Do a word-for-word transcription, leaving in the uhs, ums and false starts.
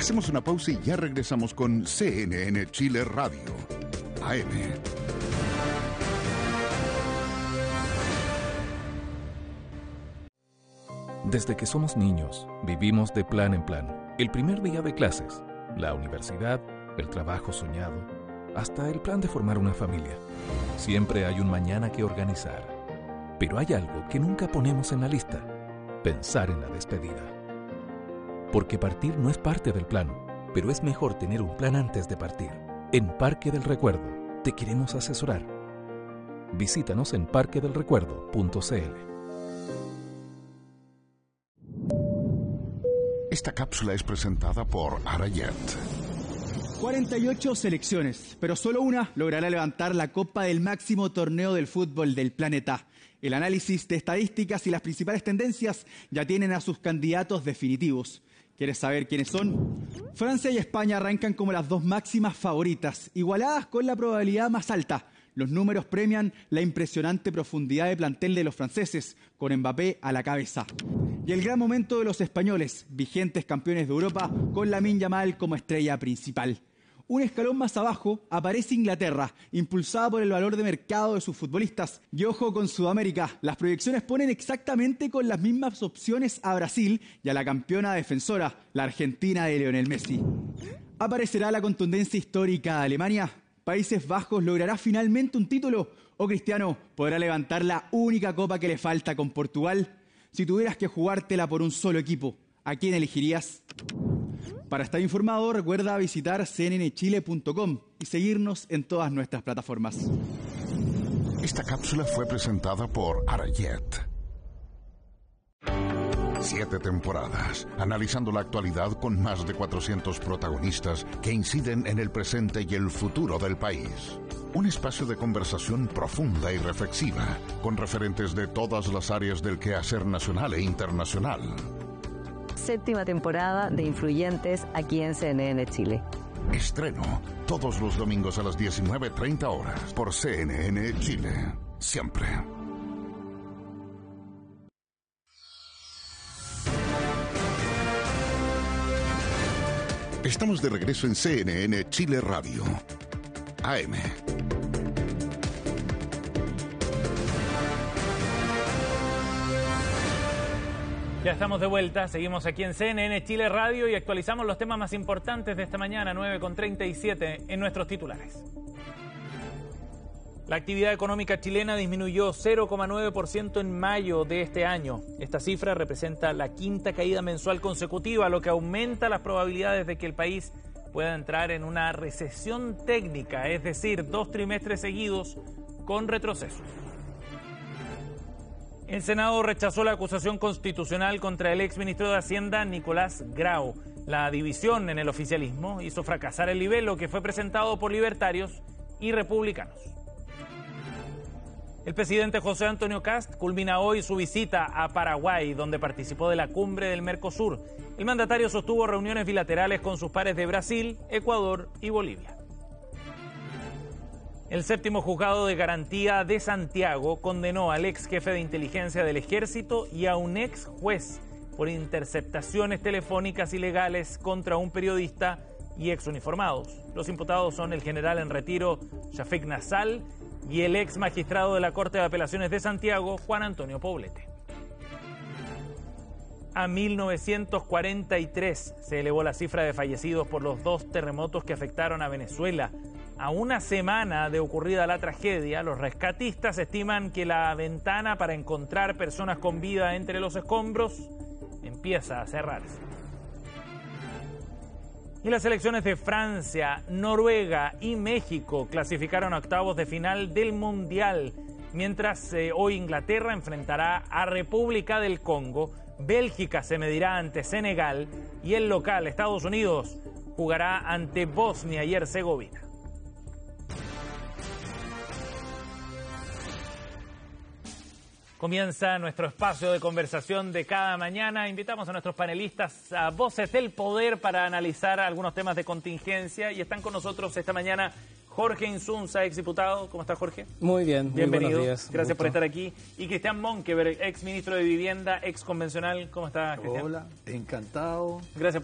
Hacemos una pausa y ya regresamos con C N N Chile Radio, A M. Desde que somos niños, vivimos de plan en plan. El primer día de clases, la universidad, el trabajo soñado, hasta el plan de formar una familia. Siempre hay un mañana que organizar. Pero hay algo que nunca ponemos en la lista: pensar en la despedida. Porque partir no es parte del plan, pero es mejor tener un plan antes de partir. En Parque del Recuerdo te queremos asesorar. Visítanos en parque del recuerdo punto c l. Esta cápsula es presentada por Arayet. cuarenta y ocho selecciones, pero solo una logrará levantar la copa del máximo torneo del fútbol del planeta. El análisis de estadísticas y las principales tendencias ya tienen a sus candidatos definitivos. ¿Quieres saber quiénes son? Francia y España arrancan como las dos máximas favoritas, igualadas con la probabilidad más alta. Los números premian la impresionante profundidad de plantel de los franceses, con Mbappé a la cabeza. Y el gran momento de los españoles, vigentes campeones de Europa, con Lamine Yamal como estrella principal. Un escalón más abajo aparece Inglaterra, impulsada por el valor de mercado de sus futbolistas. Y ojo con Sudamérica, las proyecciones ponen exactamente con las mismas opciones a Brasil y a la campeona defensora, la Argentina de Lionel Messi. ¿Aparecerá la contundencia histórica de Alemania? ¿Países Bajos logrará finalmente un título? ¿O Cristiano podrá levantar la única copa que le falta con Portugal? Si tuvieras que jugártela por un solo equipo, ¿a quién elegirías? Para estar informado, recuerda visitar c n n chile punto com y seguirnos en todas nuestras plataformas. Esta cápsula fue presentada por Arayet. Siete temporadas, analizando la actualidad con más de cuatrocientos protagonistas que inciden en el presente y el futuro del país. Un espacio de conversación profunda y reflexiva, con referentes de todas las áreas del quehacer nacional e internacional. Séptima temporada de Influyentes aquí en C N N Chile. Estreno todos los domingos a las diecinueve treinta horas por C N N Chile. Siempre. Estamos de regreso en C N N Chile Radio, A M. Ya estamos de vuelta, seguimos aquí en C N N Chile Radio y actualizamos los temas más importantes de esta mañana, nueve con treinta y siete, en nuestros titulares. La actividad económica chilena disminuyó cero coma nueve por ciento en mayo de este año. Esta cifra representa la quinta caída mensual consecutiva, lo que aumenta las probabilidades de que el país pueda entrar en una recesión técnica, es decir, dos trimestres seguidos con retrocesos. El Senado rechazó la acusación constitucional contra el exministro de Hacienda, Nicolás Grau. La división en el oficialismo hizo fracasar el libelo que fue presentado por libertarios y republicanos. El presidente José Antonio Kast culmina hoy su visita a Paraguay, donde participó de la cumbre del Mercosur. El mandatario sostuvo reuniones bilaterales con sus pares de Brasil, Ecuador y Bolivia. El séptimo juzgado de garantía de Santiago condenó al ex jefe de inteligencia del ejército y a un ex juez por interceptaciones telefónicas ilegales contra un periodista y ex uniformados. Los imputados son el general en retiro Shafik Nassal y el ex magistrado de la Corte de Apelaciones de Santiago, Juan Antonio Poblete. A mil novecientos cuarenta y tres se elevó la cifra de fallecidos por los dos terremotos que afectaron a Venezuela. A una semana de ocurrida la tragedia, los rescatistas estiman que la ventana para encontrar personas con vida entre los escombros empieza a cerrarse. Y las selecciones de Francia, Noruega y México clasificaron a octavos de final del Mundial, mientras eh, hoy Inglaterra enfrentará a República del Congo, Bélgica se medirá ante Senegal y el local, Estados Unidos, jugará ante Bosnia y Herzegovina. Comienza nuestro espacio de conversación de cada mañana. Invitamos a nuestros panelistas a Voces del Poder para analizar algunos temas de contingencia. Y están con nosotros esta mañana Jorge Insunza, exdiputado. ¿Cómo está, Jorge? Muy bien, muy bienvenido. Buenos días. Gracias por estar aquí. Y Cristian Monkeberg, ex ministro de Vivienda, ex convencional. ¿Cómo está, Cristian? Hola, encantado. Gracias.